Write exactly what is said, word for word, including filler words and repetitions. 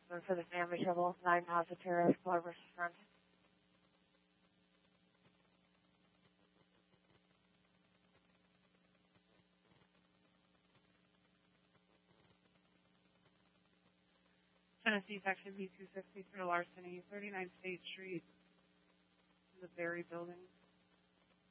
One for the family trouble, nine positive terror, Floor versus front. Tennessee Section B two sixty through Larceny, thirty-nine State Street, the Berry Building.